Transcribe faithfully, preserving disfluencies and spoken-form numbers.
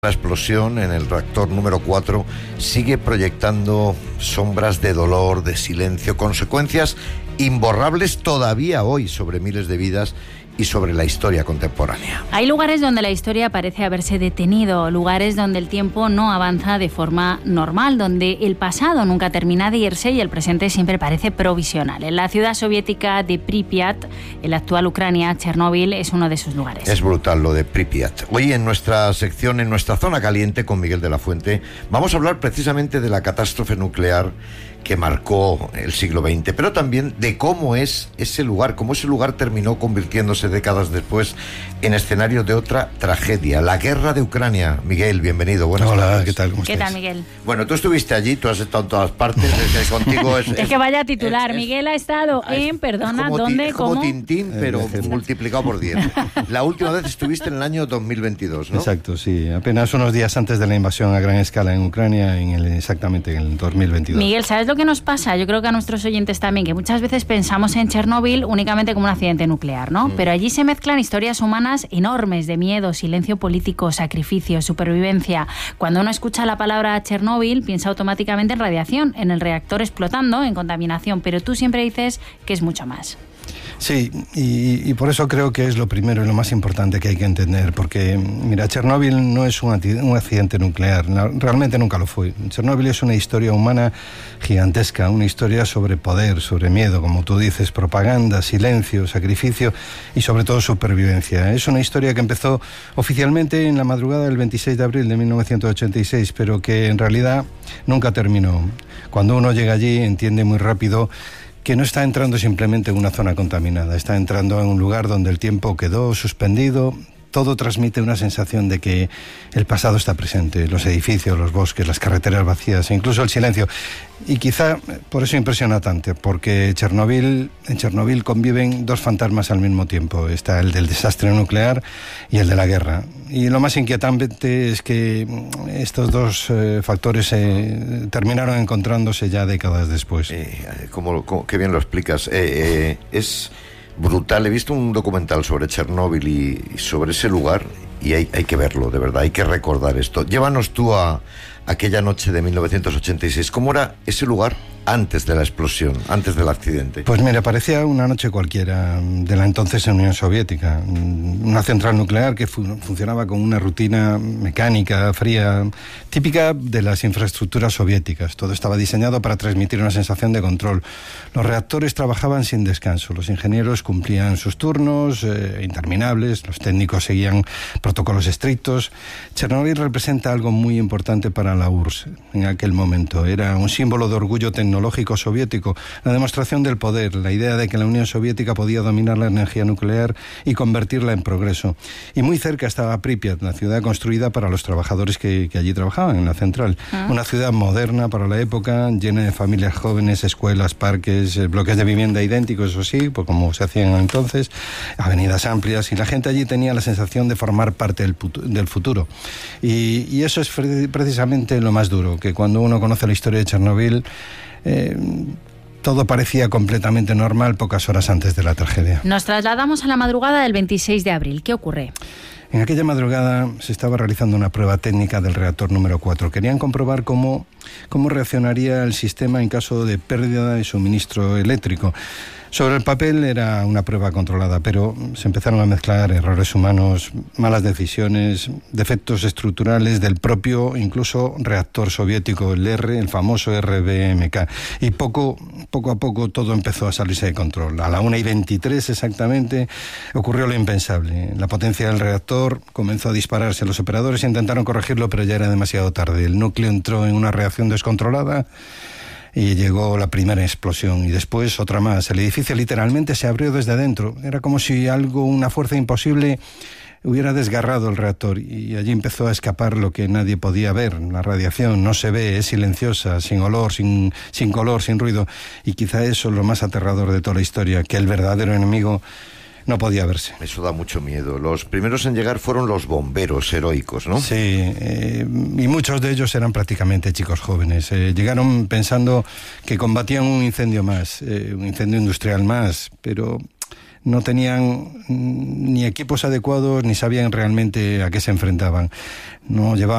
La explosión en el reactor número cuatro sigue proyectando sombras de dolor, de silencio, consecuencias imborrables todavía hoy sobre miles de vidas y sobre la historia contemporánea. Hay lugares donde la historia parece haberse detenido, lugares donde el tiempo no avanza de forma normal, donde el pasado nunca termina de irse y el presente siempre parece provisional. En la ciudad soviética de Pripyat, en la actual Ucrania, Chernóbil es uno de esos lugares. Es brutal lo de Pripyat. Hoy en nuestra sección, en nuestra zona caliente con Miguel de la Fuente, vamos a hablar precisamente de la catástrofe nuclear que marcó el siglo veinte, pero también de cómo es ese lugar, cómo ese lugar terminó convirtiéndose décadas después en escenario de otra tragedia, la guerra de Ucrania. Miguel, bienvenido, buenas Hola, tardes. ¿qué tal? ¿Cómo ¿Qué estáis? tal, Miguel? Bueno, tú estuviste allí, tú has estado en todas partes, es que contigo es... Es que vaya a titular, es- es- Miguel ha estado es- en, perdona, es como ti- ¿dónde? es como ¿Cómo? Tintín, pero Eh, multiplicado por diez. La última vez estuviste en el año dos mil veintidós, ¿no? Exacto, sí. Apenas unos días antes de la invasión a gran escala en Ucrania, en el, exactamente en el dos mil veintidós. Miguel, ¿sabes lo que nos pasa? Yo creo que a nuestros oyentes también, que muchas veces pensamos en Chernóbil únicamente como un accidente nuclear, ¿no? Mm. Pero allí se mezclan historias humanas enormes de miedo, silencio político, sacrificio, supervivencia. Cuando uno escucha la palabra Chernóbil, piensa automáticamente en radiación, en el reactor explotando, en contaminación, pero tú siempre dices que es mucho más. Sí, y, y por eso creo que es lo primero y lo más importante que hay que entender, porque, mira, Chernóbil no es un, un accidente nuclear, no, realmente nunca lo fue. Chernóbil es una historia humana gigantesca, una historia sobre poder, sobre miedo, como tú dices, propaganda, silencio, sacrificio y sobre todo supervivencia. Es una historia que empezó oficialmente en la madrugada del veintiséis de abril de mil novecientos ochenta y seis, pero que en realidad nunca terminó. Cuando uno llega allí entiende muy rápido que no está entrando simplemente en una zona contaminada, está entrando en un lugar donde el tiempo quedó suspendido. Todo transmite una sensación de que el pasado está presente, los edificios, los bosques, las carreteras vacías, e incluso el silencio. Y quizá por eso impresiona tanto, porque Chernóbil, en Chernóbil conviven dos fantasmas al mismo tiempo. Está el del desastre nuclear y el de la guerra. Y lo más inquietante es que estos dos eh, factores eh, terminaron encontrándose ya décadas después. Eh, como, como, qué bien lo explicas. Eh, eh, es... brutal. He visto un documental sobre Chernóbil y, y sobre ese lugar y hay, hay que verlo, de verdad, hay que recordar esto. Llévanos tú a aquella noche de mil novecientos ochenta y seis. ¿Cómo era ese lugar antes de la explosión, antes del accidente? Pues mira, parecía una noche cualquiera de la entonces Unión Soviética. Una central nuclear que fu- funcionaba con una rutina mecánica, fría, típica de las infraestructuras soviéticas. Todo estaba diseñado para transmitir una sensación de control. Los reactores trabajaban sin descanso. Los ingenieros cumplían sus turnos eh, interminables. Los técnicos seguían protocolos estrictos. Chernóbil representa algo muy importante para la U R S S en aquel momento. Era un símbolo de orgullo tecnológico soviético, la demostración del poder, la idea de que la Unión Soviética podía dominar la energía nuclear y convertirla en progreso. Y muy cerca estaba Pripyat, la ciudad construida para los trabajadores que, que allí trabajaban en la central. Ah. Una ciudad moderna para la época, llena de familias jóvenes, escuelas, parques, bloques de vivienda idénticos, eso sí, pues como se hacían entonces, avenidas amplias, y la gente allí tenía la sensación de formar parte del, del futuro. Y, y eso es precisamente lo más duro, que cuando uno conoce la historia de Chernóbil, eh, todo parecía completamente normal pocas horas antes de la tragedia. Nos trasladamos a la madrugada del veintiséis de abril. ¿Qué ocurre? En aquella madrugada se estaba realizando una prueba técnica del reactor número cuatro. Querían comprobar cómo, cómo reaccionaría el sistema en caso de pérdida de suministro eléctrico. Sobre el papel era una prueba controlada, pero se empezaron a mezclar errores humanos, malas decisiones, defectos estructurales del propio, incluso, reactor soviético, el R, el famoso R B M K. Y poco, poco a poco todo empezó a salirse de control. A la una y veintitrés exactamente ocurrió lo impensable. La potencia del reactor comenzó a dispararse. Los operadores intentaron corregirlo, pero ya era demasiado tarde. El núcleo entró en una reacción descontrolada y llegó la primera explosión y después otra más. El edificio literalmente se abrió desde adentro. Era como si algo, una fuerza imposible, hubiera desgarrado el reactor y allí empezó a escapar lo que nadie podía ver. La radiación no se ve, es silenciosa, sin olor, sin, sin color, sin ruido. Y quizá eso es lo más aterrador de toda la historia, que el verdadero enemigo no podía verse. Eso da mucho miedo. Los primeros en llegar fueron los bomberos heroicos, ¿no? Sí, eh, y muchos de ellos eran prácticamente chicos jóvenes. Eh, llegaron pensando que combatían un incendio más, eh, un incendio industrial más, pero no tenían ni equipos adecuados ni sabían realmente a qué se enfrentaban. No llevaban